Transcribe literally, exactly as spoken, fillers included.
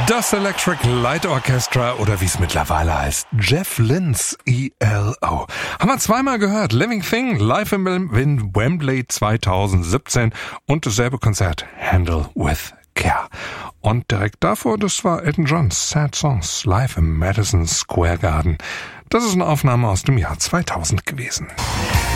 Das Electric Light Orchestra oder wie es mittlerweile heißt, Jeff Lynne's E L O. Haben wir zweimal gehört. Living Thing, live in Wembley zweitausendsiebzehn und dasselbe Konzert, Handle with Care. Und direkt davor, das war Elton John's Sad Songs, live im Madison Square Garden. Das ist eine Aufnahme aus dem Jahr zweitausend gewesen.